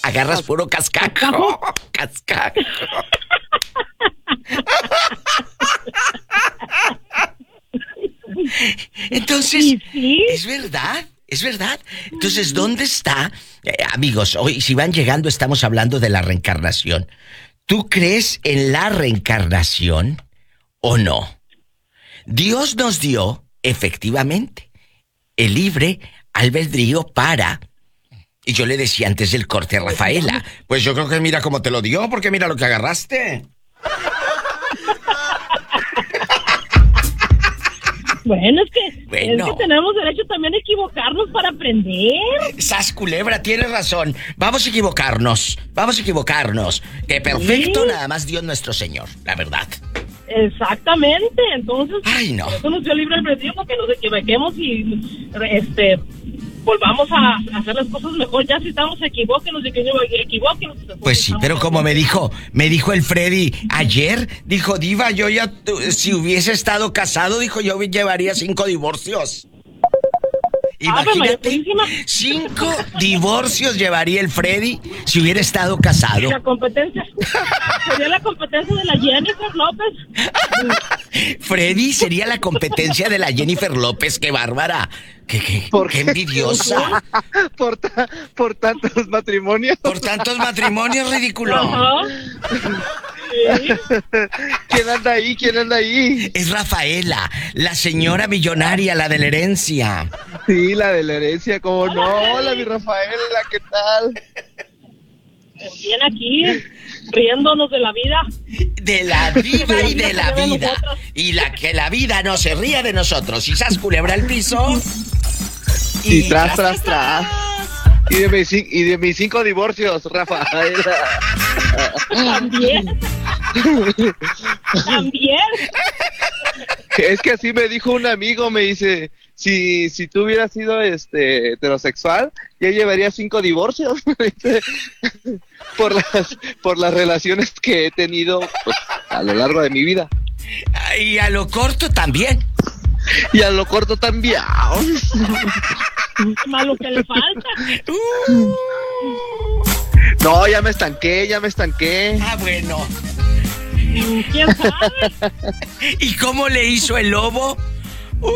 agarras puro cascajo. Cascajo. Entonces, ¿sí? es verdad. Entonces, ¿dónde está? Amigos, hoy si van llegando estamos hablando de la reencarnación. ¿Tú crees en la reencarnación o no? Dios nos dio, efectivamente, el libre albedrío para... Y yo le decía antes del corte a Rafaela, pues yo creo que mira cómo te lo dio, porque mira lo que agarraste. Bueno, es que tenemos derecho también a equivocarnos para aprender. Sas culebra, tienes razón. Vamos a equivocarnos. Que perfecto, ¿Sí? nada más Dios nuestro Señor, la verdad. Exactamente, entonces... Ay, no. Eso nos dio libre albedrío para que nos equivoquemos y volvamos a hacer las cosas mejor. Ya si estamos equivóquenos. Pues sí, pero como me dijo el Freddy ayer, dijo, Diva, yo ya, si hubiese estado casado, dijo, yo llevaría 5 divorcios. Imagínate, 5 divorcios llevaría el Freddy si hubiera estado casado. La competencia sería la competencia de la Jennifer López. Freddy sería la competencia de la Jennifer López, qué bárbara. Qué envidiosa. Por tantos matrimonios. Por tantos matrimonios, ridículo. Ajá. Sí. ¿Quién anda ahí? Es Rafaela, la señora millonaria, la de la herencia. Sí, la de la herencia, ¿cómo no? Hola, mi Rafaela, ¿qué tal? Bien aquí, riéndonos de la vida. De la vida y de la vida. Y que la vida no se ría de nosotros. Y sas culebra al piso. Y tras. Y de mis 5 divorcios, Rafaela. También. Es que así me dijo un amigo, me dice, si tú hubieras sido heterosexual, ya llevaría 5 divorcios. por las relaciones que he tenido, pues, a lo largo de mi vida. Y a lo corto también. Y a lo corto también. Más lo que le falta. No, ya me estanqué. Ah, bueno. ¿Quién sabe? ¿Y cómo le hizo el lobo?